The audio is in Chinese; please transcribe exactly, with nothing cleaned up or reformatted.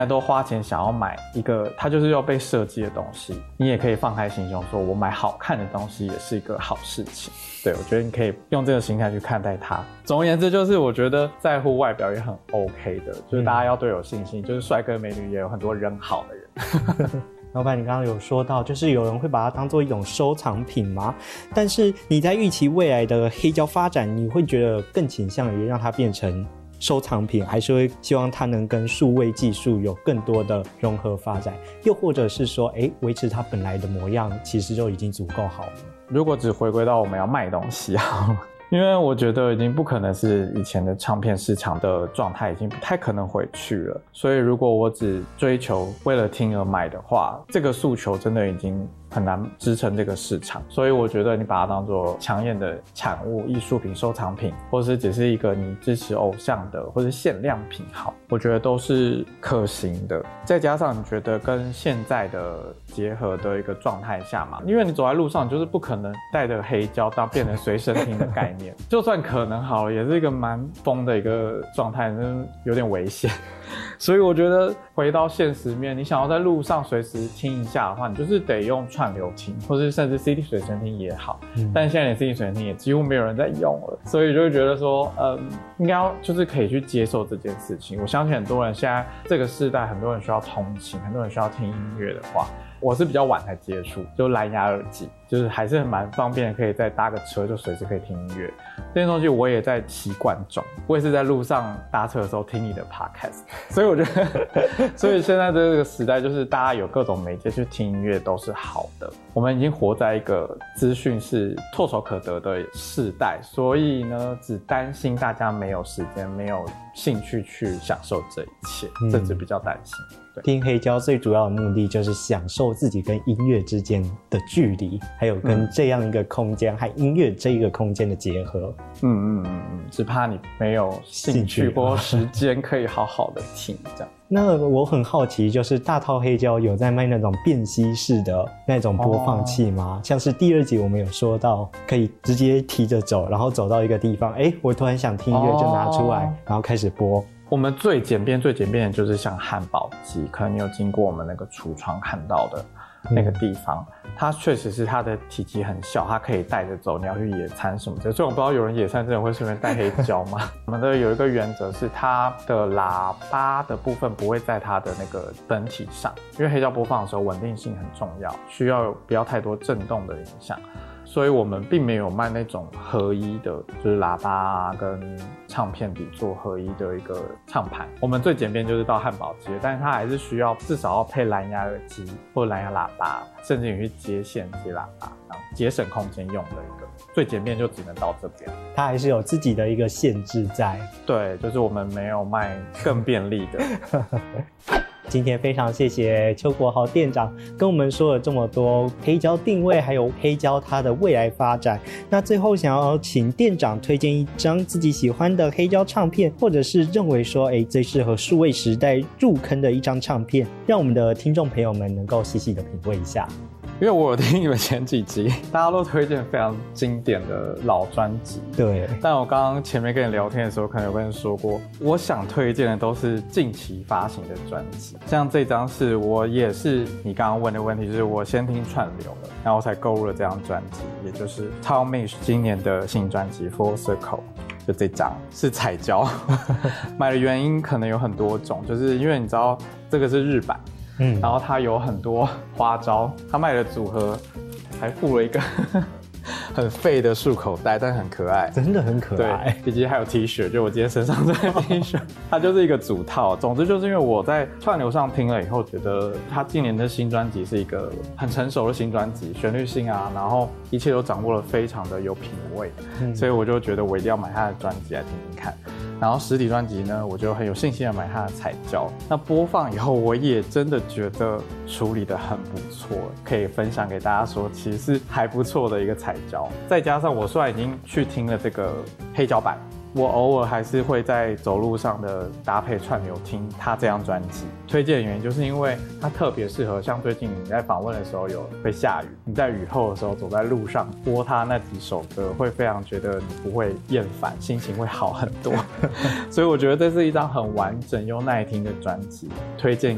都花钱想要买一个它就是要被设计的东西，你也可以放开心胸说我买好看的东西也是一个好事情。对，我觉得你可以用这个心态去看待它。总而言之，就是我觉得在乎外表也很 OK 的，就是大家要对我有信心，就是帅哥美女也有很多人好的人。 老板，你刚刚有说到，就是有人会把它当做一种收藏品吗？但是你在预期未来的黑胶发展，你会觉得更倾向于让它变成收藏品，还是会希望它能跟数位技术有更多的融合发展，又或者是说，哎，维持它本来的模样，其实就已经足够好了？ 如果只回归到我们要卖东西啊，因为我觉得已经不可能是以前的唱片市场的状态，已经不太可能回去了。所以如果我只追求为了听而买的话，这个诉求真的已经很难支撑这个市场。所以我觉得你把它当作抢眼的产物、艺术品、收藏品，或是只是一个你支持偶像的或是限量品好，我觉得都是可行的。再加上你觉得跟现在的结合的一个状态下嘛，因为你走在路上，你就是不可能带着黑胶当变成随身听的概念，就算可能好了，也是一个蛮疯的一个状态，有点危险。所以我觉得回到现实面，你想要在路上随时听一下的话，你就是得用串流听，或是甚至 C D 随身听也好。嗯、但现在连 C D 随身听也几乎没有人在用了，所以就会觉得说，嗯，应该要就是可以去接受这件事情。我相信很多人现在这个世代，很多人需要通勤，很多人需要听音乐的话。我是比较晚才接触，就蓝牙耳机，就是还是蛮方便的，可以再搭个车就随时可以听音乐。这些东西我也在习惯中，我也是在路上搭车的时候听你的 podcast， 所以我觉得，所以现在这个时代就是大家有各种媒介去听音乐都是好的。我们已经活在一个资讯是唾手可得的世代，所以呢，只担心大家没有时间、没有兴趣去享受这一切，甚至比较担心。 听黑胶最主要的目的就是享受自己跟音乐之间的距离，还有跟这样一个空间、嗯、和音乐这一个空间的结合。 嗯嗯嗯嗯，只怕你没有兴趣或时间可以好好的听这样。 那我很好奇，就是大套黑胶有在卖那种便携式的那种播放器吗？哦、像是第二集我们有说到，可以直接提着走，然后走到一个地方，哎，我突然想听音乐就拿出来，哦、然后开始播。 我们最简便、最简便的就是像汉堡机，可能你有经过我们那个橱窗看到的那个地方，嗯、它确实是它的体积很小，它可以带着走。你要去野餐什么的，所以我不知道有人野餐真的会顺便带黑胶吗？我们的有一个原则是，它的喇叭的部分不会在它的那个本体上，因为黑胶播放的时候稳定性很重要，需要不要太多震动的影响。所以我们并没有卖那种合一的，就是喇叭啊跟唱片底座合一的一个唱盘。我们最简便就是到汉堡机，但是它还是需要至少要配蓝牙耳机或蓝牙喇叭，甚至你去接线接喇叭，然后节省空间用的一个。最简便就只能到这边， 它还是有自己的一个限制在。 对，就是我们没有卖更便利的。 今天非常谢谢邱国豪店长跟我们说了这么多黑胶定位还有黑胶它的未来发展。那最后想要请店长推荐一张自己喜欢的黑胶唱片，或者是认为说诶最适合数位时代入坑的一张唱片，让我们的听众朋友们能够细细的品味一下。 因为我有听你们前几集，大家都推荐非常经典的老专辑。 对。 但我刚刚前面跟你聊天的时候，可能有跟你说过，我想推荐的都是近期发行的专辑。像这张是我也是你刚刚问的问题，就是我先听串流了，然后才购入了这张专辑，也就是 Tom Misch 今年的新专辑 Full Circle。就这张是彩胶，买的原因可能有很多种，就是因为你知道这个是日版。嗯，然后它有很多花招，它卖的组合还附了一个很废的束口袋，但很可爱， 真的很可爱。 对，以及还有 T 恤，就我今天身上这个 T 恤，它就是一个组套。总之就是因为我在串流上听了以后，觉得他今年的新专辑是一个很成熟的新专辑，旋律性啊，然后一切都掌握了非常的有品味，嗯、所以我就觉得我一定要买他的专辑来听听看。然后实体专辑呢，我就很有信心的买它的彩胶。那播放以后，我也真的觉得处理的很不错，可以分享给大家说，其实是还不错的一个彩胶。再加上我虽然已经去听了这个黑胶版，我偶尔还是会在走路上的搭配串流听他这张专辑。推荐的原因就是因为它特别适合，像最近你在访问的时候有会下雨，你在雨后的时候走在路上播他那几首歌，会非常觉得你不会厌烦，心情会好很多。所以我觉得这是一张很完整又耐听的专辑，推荐